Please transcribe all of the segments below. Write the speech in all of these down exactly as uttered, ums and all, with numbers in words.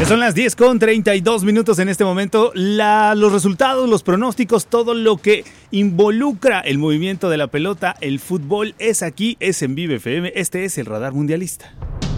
Que son las diez con treinta y dos minutos en este momento. La, los resultados, los pronósticos, todo lo que involucra el movimiento de la pelota, el fútbol, es aquí, es en Vive F M. Este es el Radar Mundialista.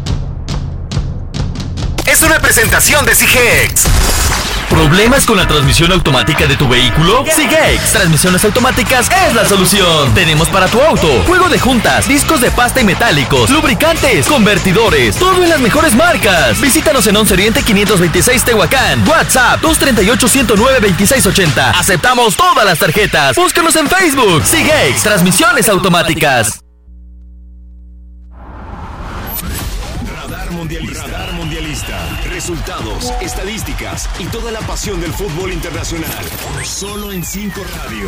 Es una presentación de Sigex. ¿Problemas con la transmisión automática de tu vehículo? Sigex Transmisiones Automáticas es la solución. Tenemos para tu auto juego de juntas, discos de pasta y metálicos, lubricantes, convertidores, todo en las mejores marcas. Visítanos en Once Oriente quinientos veintiséis Tehuacán. WhatsApp dos tres ocho, uno cero nueve, dos seis ocho cero. Aceptamos todas las tarjetas. Búscanos en Facebook. Sigex Transmisiones Automáticas. Radar Mundialista. Radar Mundialista. Resultados, estadísticas y toda la pasión del fútbol internacional. Solo en cinco Radio.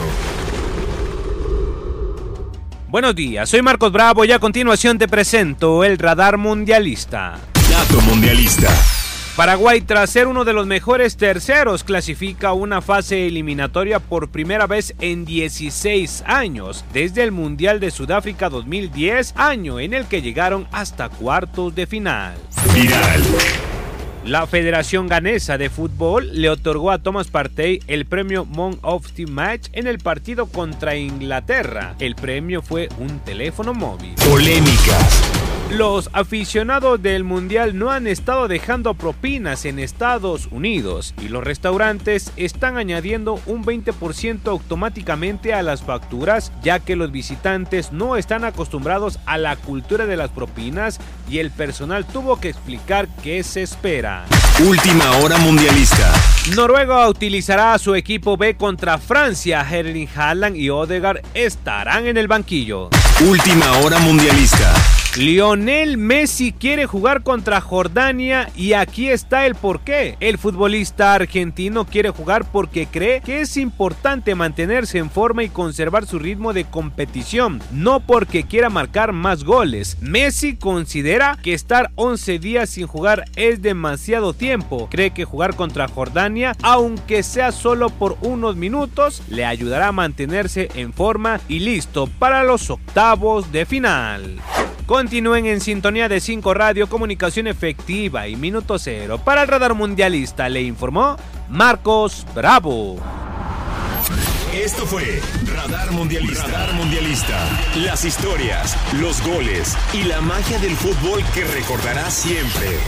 Buenos días, soy Marcos Bravo y a continuación te presento el Radar Mundialista. Dato Mundialista. Paraguay, tras ser uno de los mejores terceros, clasifica una fase eliminatoria por primera vez en dieciséis años, desde el Mundial de Sudáfrica dos mil diez, año en el que llegaron hasta cuartos de final. Viral. La Federación Ganesa de Fútbol le otorgó a Thomas Partey el premio Man of the Match en el partido contra Inglaterra. El premio fue un teléfono móvil. Polémicas. Los aficionados del Mundial no han estado dejando propinas en Estados Unidos y los restaurantes están añadiendo un veinte por ciento automáticamente a las facturas, ya que los visitantes no están acostumbrados a la cultura de las propinas y el personal tuvo que explicar qué se espera. Última hora mundialista. Noruega utilizará a su equipo B contra Francia. Erling Haaland y Odegaard estarán en el banquillo. Última hora mundialista. Lionel Messi quiere jugar contra Jordania y aquí está el porqué. El futbolista argentino quiere jugar porque cree que es importante mantenerse en forma y conservar su ritmo de competición, no porque quiera marcar más goles. Messi considera que estar once días sin jugar es demasiado tiempo. Cree que jugar contra Jordania, aunque sea solo por unos minutos, le ayudará a mantenerse en forma y listo para los octavos de final. Continúen en sintonía de cinco Radio, comunicación efectiva y minuto cero. Para el Radar Mundialista le informó Marcos Bravo. Esto fue Radar Mundialista. Radar Mundialista. Las historias, los goles y la magia del fútbol que recordarás siempre.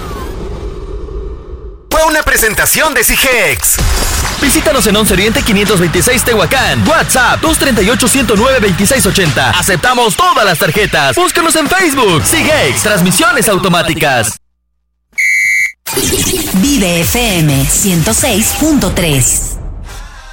Fue una presentación de Sigex. Visítanos en Once Oriente quinientos veintiséis Tehuacán. WhatsApp dos tres ocho, uno cero nueve, dos seis ocho cero. Aceptamos todas las tarjetas. Búscanos en Facebook. Sigex Transmisiones Automáticas. Vive F M ciento seis punto tres.